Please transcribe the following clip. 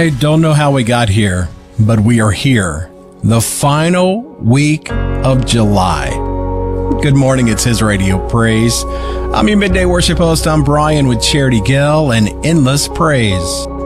I don't know how we got here, but we are here. The final week of July. Good morning, it's His Radio Praise. I'm your midday worship host. I'm Brian with Charity Gill and Endless Praise.